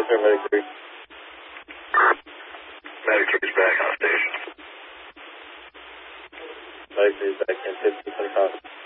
Yes, sir, Medic 3. Medic 3 is back on station. Medic 3 is back in 1525.